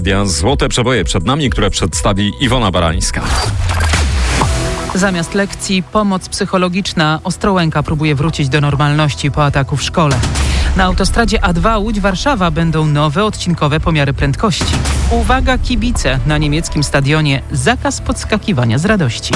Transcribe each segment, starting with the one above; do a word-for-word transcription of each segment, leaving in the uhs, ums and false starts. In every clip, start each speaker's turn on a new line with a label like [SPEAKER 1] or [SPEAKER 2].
[SPEAKER 1] Złote przeboje przed nami, które przedstawi Iwona Barańska.
[SPEAKER 2] Zamiast lekcji pomoc psychologiczna. Ostrołęka próbuje wrócić do normalności po ataku w szkole. Na autostradzie A dwa Łódź-Warszawa będą nowe odcinkowe pomiary prędkości. Uwaga kibice, na niemieckim stadionie zakaz podskakiwania z radości.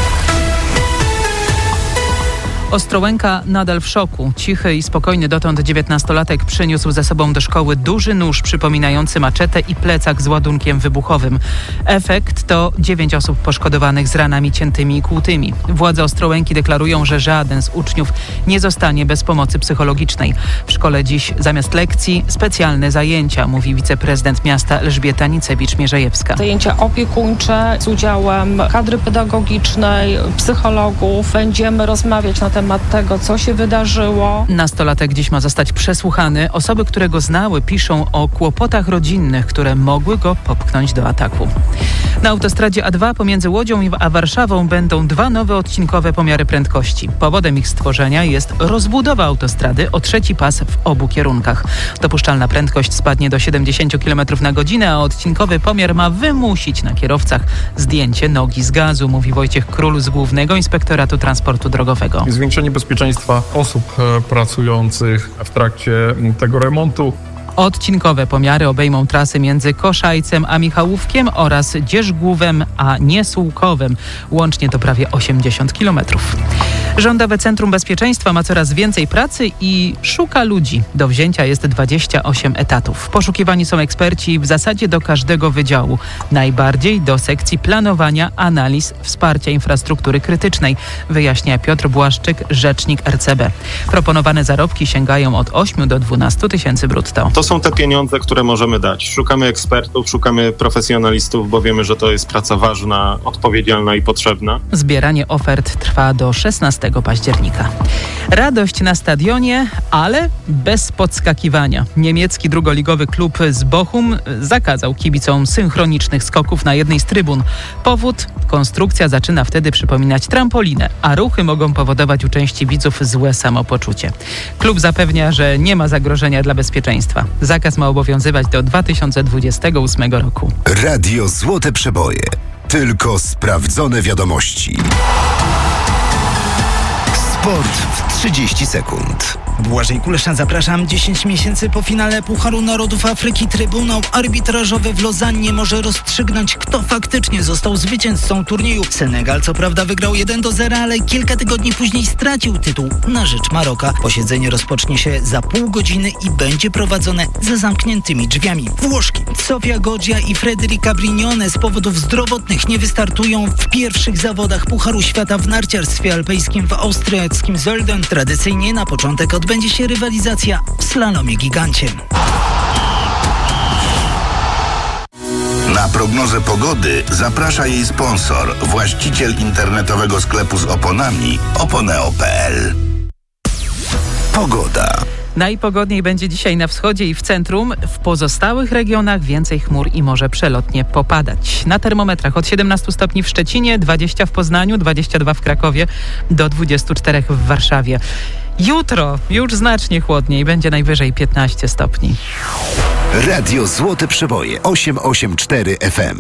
[SPEAKER 2] Ostrołęka nadal w szoku. Cichy i spokojny dotąd dziewiętnastolatek przyniósł ze sobą do szkoły duży nóż przypominający maczetę i plecak z ładunkiem wybuchowym. Efekt to dziewięć osób poszkodowanych z ranami ciętymi i kłutymi. Władze Ostrołęki deklarują, że żaden z uczniów nie zostanie bez pomocy psychologicznej. W szkole dziś zamiast lekcji specjalne zajęcia, mówi wiceprezydent miasta Elżbieta Nicewicz-Mierzejewska.
[SPEAKER 3] Zajęcia opiekuńcze z udziałem kadry pedagogicznej, psychologów. Będziemy rozmawiać na temat temat tego, co się wydarzyło.
[SPEAKER 2] Nastolatek dziś ma zostać przesłuchany. Osoby, które go znały, piszą o kłopotach rodzinnych, które mogły go popchnąć do ataku. Na autostradzie A dwa pomiędzy Łodzią a Warszawą będą dwa nowe odcinkowe pomiary prędkości. Powodem ich stworzenia jest rozbudowa autostrady o trzeci pas w obu kierunkach. Dopuszczalna prędkość spadnie do siedemdziesiąt kilometrów na godzinę, a odcinkowy pomiar ma wymusić na kierowcach zdjęcie nogi z gazu, mówi Wojciech Król z Głównego Inspektoratu Transportu Drogowego.
[SPEAKER 4] Zwiększenie bezpieczeństwa osób pracujących w trakcie tego remontu.
[SPEAKER 2] Odcinkowe pomiary obejmą trasy między Koszajcem a Michałówkiem oraz Dzierzgłówem a Niesółkowem. Łącznie to prawie osiemdziesiąt kilometrów. Rządowe Centrum Bezpieczeństwa ma coraz więcej pracy i szuka ludzi. Do wzięcia jest dwadzieścia osiem etatów. Poszukiwani są eksperci w zasadzie do każdego wydziału. Najbardziej do sekcji planowania, analiz, wsparcia infrastruktury krytycznej, wyjaśnia Piotr Błaszczyk, rzecznik R C B. Proponowane zarobki sięgają od ośmiu do dwunastu tysięcy brutto.
[SPEAKER 5] To są te pieniądze, które możemy dać. Szukamy ekspertów, szukamy profesjonalistów, bo wiemy, że to jest praca ważna, odpowiedzialna i potrzebna.
[SPEAKER 2] Zbieranie ofert trwa do szesnastego października. Radość na stadionie, ale bez podskakiwania. Niemiecki drugoligowy klub z Bochum zakazał kibicom synchronicznych skoków na jednej z trybun. Powód? Konstrukcja zaczyna wtedy przypominać trampolinę, a ruchy mogą powodować u części widzów złe samopoczucie. Klub zapewnia, że nie ma zagrożenia dla bezpieczeństwa. Zakaz ma obowiązywać do dwa tysiące dwudziestego ósmego roku.
[SPEAKER 6] Radio Złote Przeboje. Tylko sprawdzone wiadomości. Sport w trzydzieści sekund.
[SPEAKER 7] Błażej Kulesza, zapraszam. dziesięć miesięcy po finale Pucharu Narodów Afryki Trybunał Arbitrażowy w Lozannie może rozstrzygnąć, kto faktycznie został zwycięzcą turnieju. Senegal co prawda wygrał jeden do zera, ale kilka tygodni później stracił tytuł na rzecz Maroka. Posiedzenie rozpocznie się za pół godziny i będzie prowadzone za zamkniętymi drzwiami. Włoszki Sofia Goggia i Federica Brignone z powodów zdrowotnych nie wystartują w pierwszych zawodach Pucharu Świata w narciarstwie alpejskim w austriackim Sölden. Tradycyjnie na początek odbędzie się rywalizacja w slalomie gigancie.
[SPEAKER 6] Na prognozę pogody zaprasza jej sponsor, właściciel internetowego sklepu z oponami oponeo kropka pe el. Pogoda.
[SPEAKER 2] Najpogodniej będzie dzisiaj na wschodzie i w centrum. W pozostałych regionach więcej chmur i może przelotnie popadać. Na termometrach od siedemnastu stopni w Szczecinie, dwadzieścia w Poznaniu, dwadzieścia dwa w Krakowie, do dwudziestu czterech w Warszawie. Jutro już znacznie chłodniej, będzie najwyżej piętnaście stopni.
[SPEAKER 6] Radio Złote Przeboje osiem osiem cztery F M.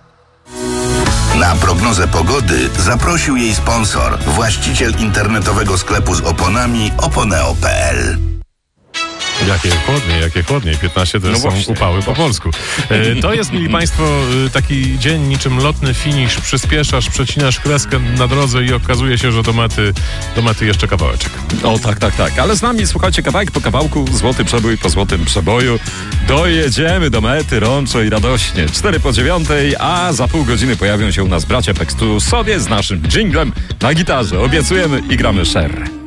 [SPEAKER 6] Na prognozę pogody zaprosił jej sponsor, właściciel internetowego sklepu z oponami oponeo kropka pe el.
[SPEAKER 4] Jakie chłodniej, jakie chłodniej. piętnaście to
[SPEAKER 1] No
[SPEAKER 4] są
[SPEAKER 1] właśnie,
[SPEAKER 4] upały po polsku. E, to jest, mili Państwo, taki dzień niczym lotny finisz. Przyspieszasz, przecinasz kreskę na drodze i okazuje się, że do mety, do mety jeszcze kawałeczek.
[SPEAKER 1] O tak, tak, tak. Ale z nami, słuchajcie, kawałek po kawałku, złoty przebój po złotym przeboju. Dojedziemy do mety rączo i radośnie. Cztery po dziewiątej, a za pół godziny pojawią się u nas bracia Pekstusowie z naszym dżinglem na gitarze. Obiecujemy i gramy Sher.